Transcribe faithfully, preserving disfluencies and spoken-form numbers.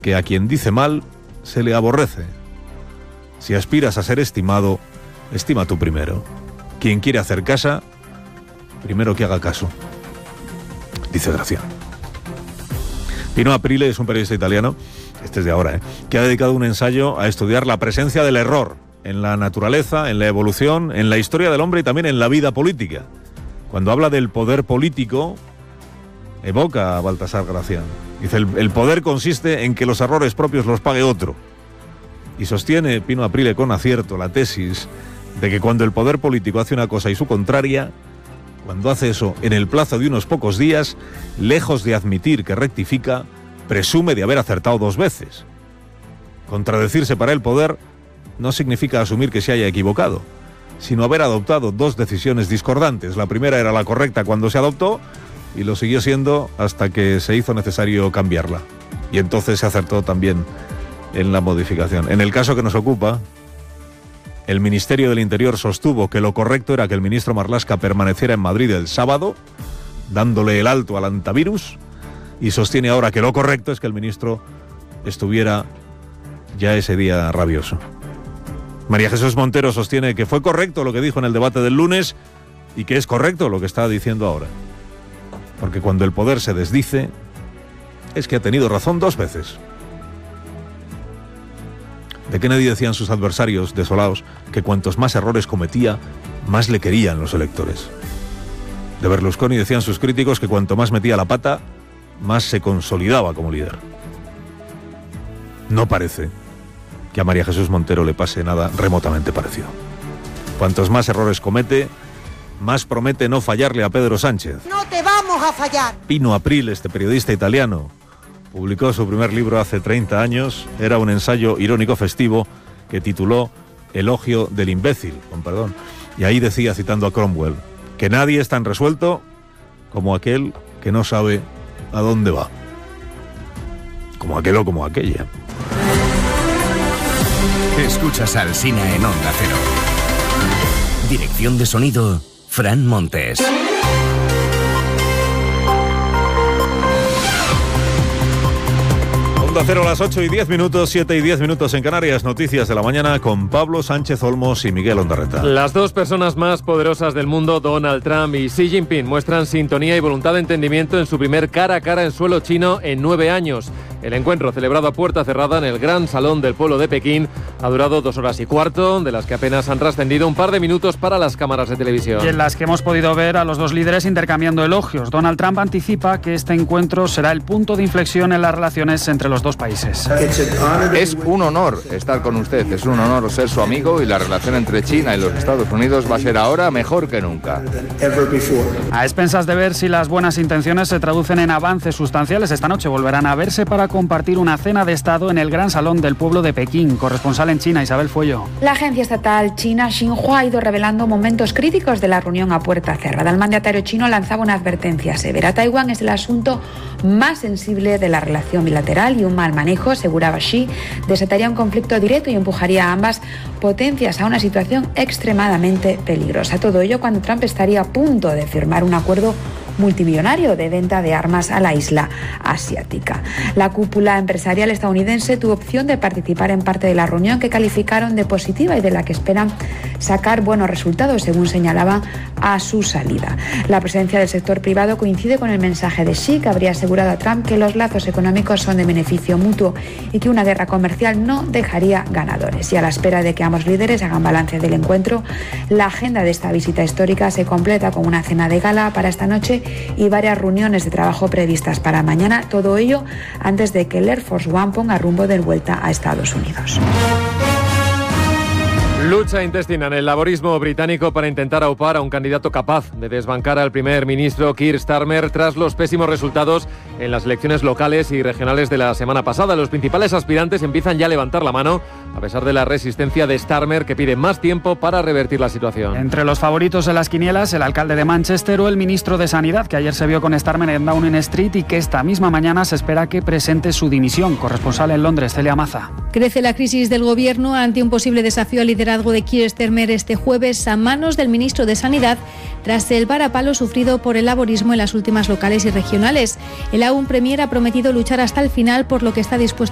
que a quien dice mal se le aborrece. Si aspiras a ser estimado, estima tú primero. Quien quiere hacer casa, primero que haga caso, dice Gracián. Pino Aprile es un periodista italiano, este es de ahora, ¿eh? que ha dedicado un ensayo a estudiar la presencia del error en la naturaleza, en la evolución, en la historia del hombre y también en la vida política. Cuando habla del poder político, evoca a Baltasar Gracián. Dice, el, el poder consiste en que los errores propios los pague otro. Y sostiene Pino Aprile con acierto la tesis de que cuando el poder político hace una cosa y su contraria, cuando hace eso en el plazo de unos pocos días, lejos de admitir que rectifica, presume de haber acertado dos veces. Contradecirse para el poder no significa asumir que se haya equivocado, sino haber adoptado dos decisiones discordantes. La primera era la correcta cuando se adoptó y lo siguió siendo hasta que se hizo necesario cambiarla. Y entonces se acertó también en la modificación. En el caso que nos ocupa, el Ministerio del Interior sostuvo que lo correcto era que el ministro Marlaska permaneciera en Madrid el sábado, dándole el alto al antivirus, y sostiene ahora que lo correcto es que el ministro estuviera ya ese día rabioso. María Jesús Montero sostiene que fue correcto lo que dijo en el debate del lunes y que es correcto lo que está diciendo ahora. Porque cuando el poder se desdice, es que ha tenido razón dos veces. De Kennedy decían sus adversarios desolados que cuantos más errores cometía, más le querían los electores. De Berlusconi decían sus críticos que cuanto más metía la pata, más se consolidaba como líder. No parece que a María Jesús Montero le pase nada remotamente parecido. Cuantos más errores comete, más promete no fallarle a Pedro Sánchez. ¡No te vamos a fallar! Pino Aprile, este periodista italiano, publicó su primer libro hace treinta años. Era un ensayo irónico festivo que tituló Elogio del imbécil, con perdón. Y ahí decía, citando a Cromwell, que nadie es tan resuelto como aquel que no sabe a dónde va. Como aquel o como aquella. Escuchas a Alsina en Onda Cero. Dirección de sonido, Fran Montes. Onda Cero a las ocho y diez minutos, siete y diez minutos en Canarias. Noticias de la mañana con Pablo Sánchez Olmos y Miguel Ondarreta. Las dos personas más poderosas del mundo, Donald Trump y Xi Jinping, muestran sintonía y voluntad de entendimiento en su primer cara a cara en suelo chino en nueve años. El encuentro, celebrado a puerta cerrada en el Gran Salón del Pueblo de Pekín, ha durado dos horas y cuarto, de las que apenas han trascendido un par de minutos para las cámaras de televisión. Y en las que hemos podido ver a los dos líderes intercambiando elogios. Donald Trump anticipa que este encuentro será el punto de inflexión en las relaciones entre los dos países. Es un honor estar con usted, es un honor ser su amigo y la relación entre China y los Estados Unidos va a ser ahora mejor que nunca. A expensas de ver si las buenas intenciones se traducen en avances sustanciales, esta noche volverán a verse para compartir una cena de Estado en el Gran Salón del Pueblo de Pekín. Corresponsal en China, Isabel Fuello. La agencia estatal china Xinhua ha ido revelando momentos críticos de la reunión a puerta cerrada. El mandatario chino lanzaba una advertencia severa. Taiwán es el asunto más sensible de la relación bilateral y un mal manejo, aseguraba Xi, desataría un conflicto directo y empujaría a ambas potencias a una situación extremadamente peligrosa. Todo ello cuando Trump estaría a punto de firmar un acuerdo multimillonario de venta de armas a la isla asiática. La cúpula empresarial estadounidense tuvo opción de participar en parte de la reunión, que calificaron de positiva y de la que esperan sacar buenos resultados, según señalaba a su salida. La presencia del sector privado coincide con el mensaje de Xi, que habría asegurado a Trump que los lazos económicos son de beneficio mutuo y que una guerra comercial no dejaría ganadores. Y a la espera de que ambos líderes hagan balance del encuentro, la agenda de esta visita histórica se completa con una cena de gala para esta noche y varias reuniones de trabajo previstas para mañana. Todo ello antes de que el Air Force One ponga rumbo de vuelta a Estados Unidos. Lucha intestina en el laborismo británico para intentar aupar a un candidato capaz de desbancar al primer ministro Keir Starmer tras los pésimos resultados en las elecciones locales y regionales de la semana pasada. Los principales aspirantes empiezan ya a levantar la mano, a pesar de la resistencia de Starmer, que pide más tiempo para revertir la situación. Entre los favoritos de las quinielas, el alcalde de Manchester o el ministro de Sanidad, que ayer se vio con Starmer en Downing Street y que esta misma mañana se espera que presente su dimisión. Corresponsal en Londres, Celia Maza. Crece la crisis del gobierno ante un posible desafío al liderazgo de Keir Starmer este jueves a manos del ministro de Sanidad tras el varapalo sufrido por el laborismo en las últimas locales y regionales. El aún premier ha prometido luchar hasta el final, por lo que está dispuesto